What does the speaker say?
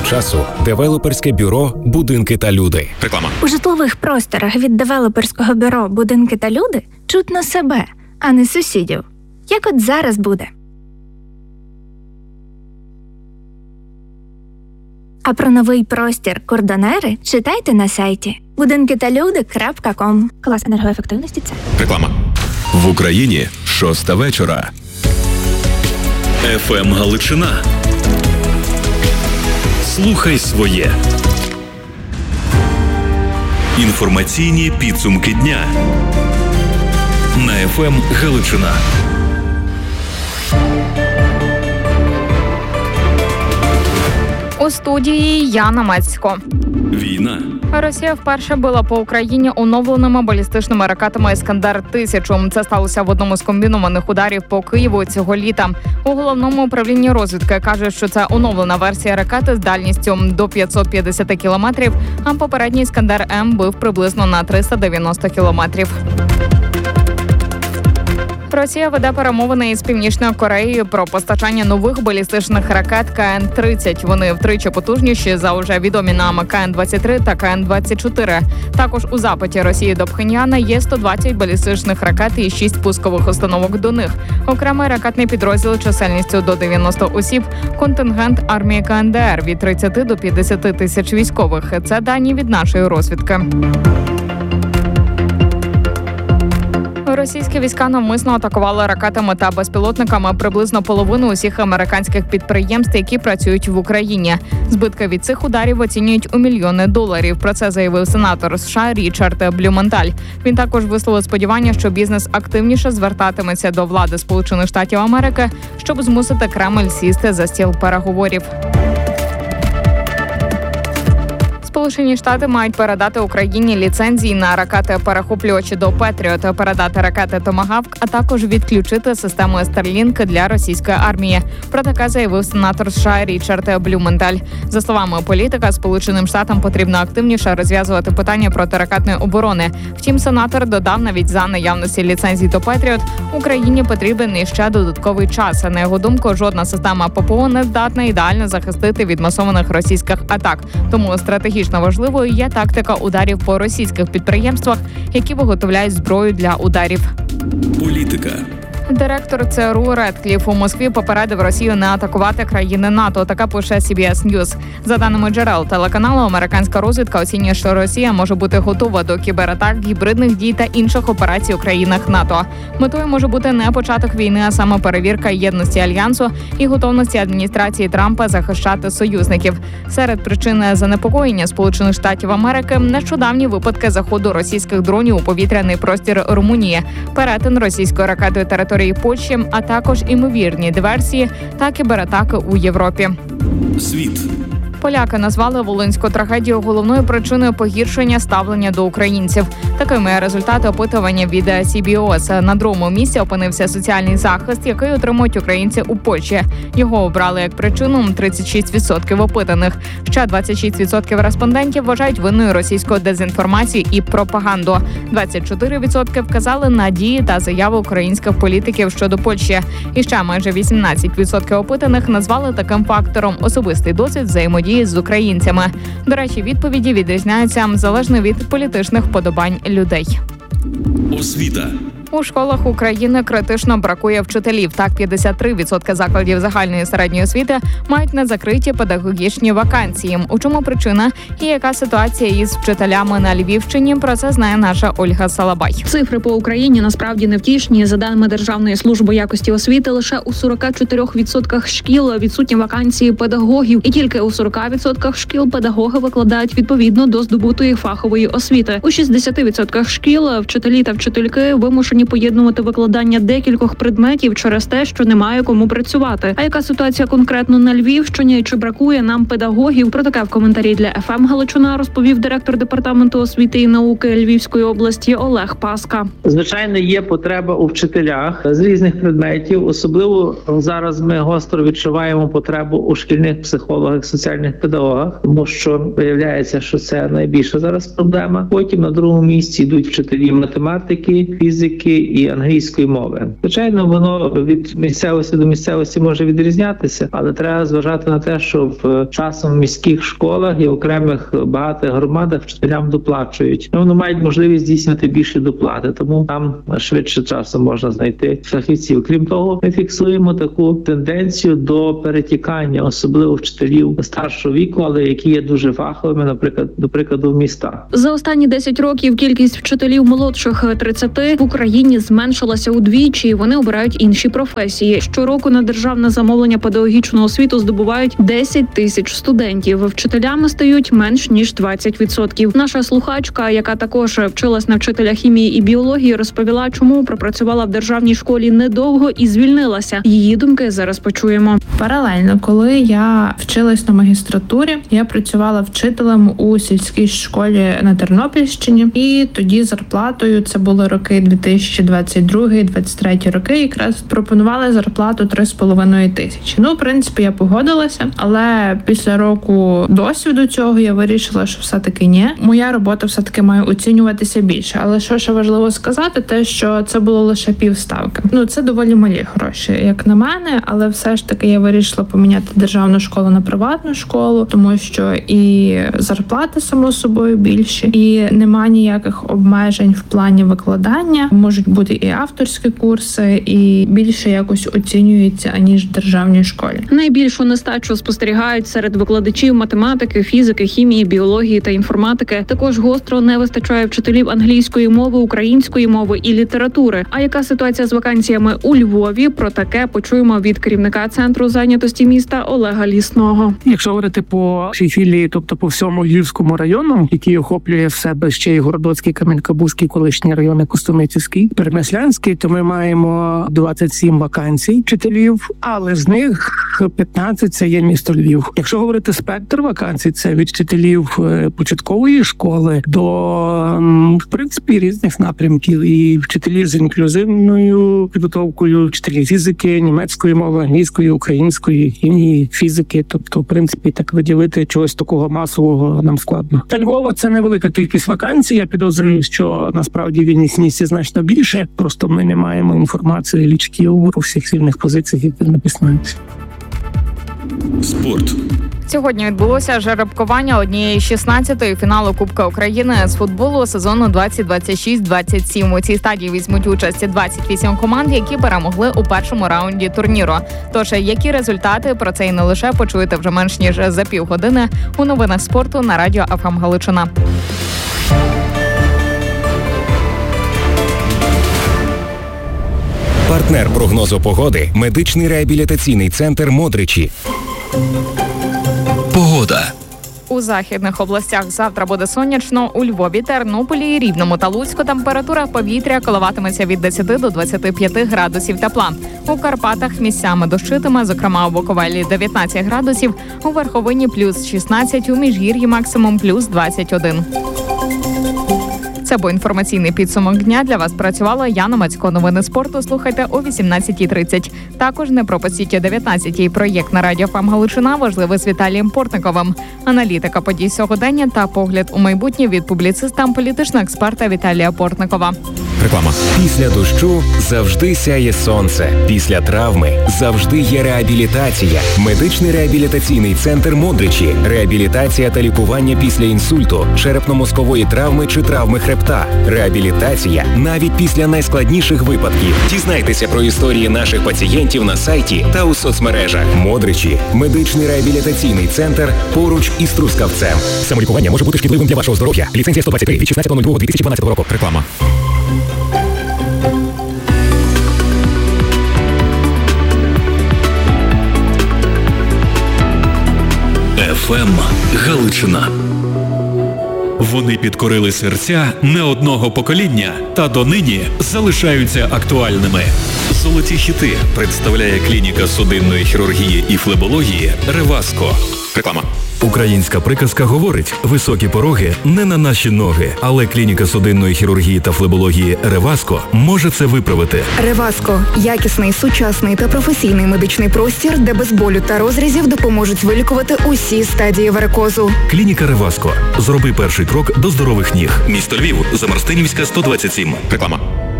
Того часу девелоперське бюро «Будинки та люди». Реклама. У житлових просторах від девелоперського бюро «Будинки та люди» чутно себе, а не сусідів. Як от зараз буде. А про новий простір «Кордонери» читайте на сайті budinkitalude.com. Клас енергоефективності – це. Реклама. В Україні 6 вечора. ФМ Галичина. Слухай своє. Інформаційні підсумки дня на ФМ Галичина. У студії Яна Мацько. Війна. Росія вперше била по Україні оновленими балістичними ракетами «Іскандер-1000». Це сталося в одному з комбінованих ударів по Києву цього літа. У головному управлінні розвідки кажуть, що це оновлена версія ракети з дальністю до 550 кілометрів, а попередній «Іскандер-М» бив приблизно на 390 кілометрів. Росія веде перемовини із Північною Кореєю про постачання нових балістичних ракет КН-30. Вони втричі потужніші за вже відомі нам КН-23 та КН-24. Також у запиті Росії до Пхеньяна є 120 балістичних ракет і 6 пускових установок до них. Окремий ракетний підрозділ чисельністю до 90 осіб, контингент армії КНДР від 30 до 50 тисяч військових. Це дані від нашої розвідки. Російські війська навмисно атакували ракетами та безпілотниками приблизно половину усіх американських підприємств, які працюють в Україні. Збитки від цих ударів оцінюють у мільйони доларів. Про це заявив сенатор США Річард Блюменталь. Він також висловив сподівання, що бізнес активніше звертатиметься до влади Сполучених Штатів Америки, щоб змусити Кремль сісти за стіл переговорів. Сполучені Штати мають передати Україні ліцензії на ракети-перехоплювачі до «Петріот», передати ракети «Томагавк», а також відключити систему Starlink для російської армії. Про таке заявив сенатор США Річард Блюменталь. За словами політика, Сполученим Штатам потрібно активніше розв'язувати питання протиракетної оборони. Втім, сенатор додав, навіть за наявності ліцензій до «Петріот» Україні потрібен іще додатковий час. На його думку, жодна система ППО не здатна ідеально захистити від масованих російських атак. Тому стратегічно важливою є тактика ударів по російських підприємствах, які виготовляють зброю для ударів. Політика. Директор ЦРУ Редкліф у Москві попередив Росію не атакувати країни НАТО. Таке пише CBS News. За даними джерел телеканалу, американська розвідка оцінює, що Росія може бути готова до кібератак, гібридних дій та інших операцій у країнах НАТО. Метою може бути не початок війни, а саме перевірка єдності Альянсу і готовності адміністрації Трампа захищати союзників. Серед причин занепокоєння Сполучених Штатів Америки – нещодавні випадки заходу російських дронів у повітряний простір Румунії, перетин російської ракетою території Польщі, а також імовірні диверсії та кібератаки у Європі. Світ. Поляки назвали волинську трагедію головною причиною погіршення ставлення до українців. Такими є результати опитування від CBOS. На другому місці опинився соціальний захист, який отримують українці у Польщі. Його обрали як причину 36% опитаних. Ще 26% респондентів вважають винною російську дезінформацію і пропаганду. 24% вказали на дії та заяви українських політиків щодо Польщі. І ще майже 18% опитаних назвали таким фактором особистий досвід взаємодії з українцями. До речі, відповіді відрізняються залежно від політичних вподобань людей. Освіта. У школах України критично бракує вчителів. Так, 53% закладів загальної середньої освіти мають незакриті педагогічні вакансії. У чому причина і яка ситуація із вчителями на Львівщині? Про це знає наша Ольга Салабай. Цифри по Україні насправді невтішні. За даними Державної служби якості освіти, лише у 44% шкіл відсутні вакансії педагогів. І тільки у 40% шкіл педагоги викладають відповідно до здобутої фахової освіти. У 60% шкіл вчителі та вчительки вимушені поєднувати викладання декількох предметів через те, що немає кому працювати. А яка ситуація конкретно на Львівщині? Чи бракує нам педагогів? Про таке в коментарі для ФМ Галичина розповів директор департаменту освіти і науки Львівської області Олег Паска. Звичайно, є потреба у вчителях з різних предметів. Особливо зараз ми гостро відчуваємо потребу у шкільних психологах, соціальних педагогах, тому що виявляється, що це найбільша зараз проблема. Потім на другому місці йдуть вчителі математики, фізики, української і англійської мови. Звичайно, воно від місцевості до місцевості може відрізнятися, але треба зважати на те, що в часом в міських школах і окремих багатих громадах вчителям доплачують. Вони мають можливість здійснювати більші доплати, тому там швидше часом можна знайти фахівців. Крім того, ми фіксуємо таку тенденцію до перетікання, особливо вчителів старшого віку, але які є дуже фаховими, наприклад, до прикладу, в містах. За останні 10 років кількість вчителів молодших 30 в Україні зменшилася удвічі, і вони обирають інші професії. Щороку на державне замовлення педагогічного освіту здобувають 10 тисяч студентів. Вчителями стають менш ніж 20%. Наша слухачка, яка також вчилась на вчителя хімії і біології, розповіла, чому пропрацювала в державній школі недовго і звільнилася. Її думки зараз почуємо. Паралельно, коли я вчилась на магістратурі, я працювала вчителем у сільській школі на Тернопільщині, і тоді зарплатою, це були роки 2022-2023 роки, якраз пропонували зарплату 3,5 тисячі. Ну, в принципі, я погодилася, але після року досвіду цього я вирішила, що все-таки ні. Моя робота все-таки має оцінюватися більше. Але що ще важливо сказати, те, що це було лише півставки. Ну, це доволі малі гроші, як на мене, але все ж таки я вирішила поміняти державну школу на приватну школу, тому що і зарплати, само собою, більші, і нема ніяких обмежень в плані викладання. Можуть бути і авторські курси, і більше якось оцінюється, аніж в державній школі. Найбільшу нестачу спостерігають серед викладачів математики, фізики, хімії, біології та інформатики. Також гостро не вистачає вчителів англійської мови, української мови і літератури. А яка ситуація з вакансіями у Львові? Про таке почуємо від керівника центру зайнятості міста Олега Лісного. Якщо говорити по всій філії, тобто по всьому Львівському району, який охоплює в себе ще й Городоцький, Кам'янка-Бузький, колишні райони, Костомитівський, Перемишлянський, то ми маємо 27 вакансій вчителів, але з них 15 – це є місто Львів. Якщо говорити спектр вакансій, це від вчителів початкової школи до, в принципі, різних напрямків. І вчителі з інклюзивною підготовкою, вчителі фізики, німецької мови, англійської, української, хімії, фізики. Тобто, в принципі, так виділити чогось такого масового нам складно. Та Львова – це невелика кількість вакансій. Я підозрюю, що насправді в вільних місці значно більше. Просто ми не маємо інформації, лічків у всіх вільних позиціях, які написано. Спорт. Сьогодні відбулося жеребкування однієї з 16-ї фіналу Кубка України з футболу сезону 2026-27. У цій стадії візьмуть участь 28 команд, які перемогли у першому раунді турніру. Тож, які результати, про це і не лише почуєте вже менш ніж за півгодини у новинах спорту на радіо ФМ Галичина. Партнер прогнозу погоди – медичний реабілітаційний центр «Модричі». Погода. У західних областях завтра буде сонячно. У Львові, Тернополі, Рівному та Луцьку температура повітря коливатиметься від 10 до 25 градусів тепла. У Карпатах місцями дощитиме, зокрема у Буковелі 19 градусів, у Верховині плюс 16, у Міжгір'ї максимум плюс 21. Це був інформаційний підсумок дня. Для вас працювала Яна Мацько. Новини спорту слухайте о 18:30. Також не пропустіть о 19:00 проєкт на радіо ФМ Галичина «Важливе» з Віталієм Портниковим. Аналітика подій сьогодення та погляд у майбутнє від публіциста, політичного експерта Віталія Портникова. Реклама. Після дощу завжди сяє сонце. Після травми завжди є реабілітація. Медичний реабілітаційний центр «Модричі». Реабілітація та лікування після інсульту, черепно-мозкової травми чи травми хребта. Реабілітація навіть після найскладніших випадків. Дізнайтеся про історії наших пацієнтів на сайті та у соцмережах. «Модричі» – медичний реабілітаційний центр поруч із Трускавцем. Самолікування може бути шкідливим для вашого здоров'я. Ліцензія 123 від 16.02.2012 року. Реклама. ФМ Галичина. Вони підкорили серця не одного покоління та донині залишаються актуальними. Золоті хіти представляє клініка судинної хірургії і флебології «Реваско». Реклама. Українська приказка говорить: високі пороги не на наші ноги, але клініка судинної хірургії та флебології «Реваско» може це виправити. «Реваско» – якісний, сучасний та професійний медичний простір, де без болю та розрізів допоможуть вилікувати усі стадії варикозу. Клініка «Реваско». Зроби перший крок до здорових ніг. Місто Львів, Замарстинівська, 127. Реклама.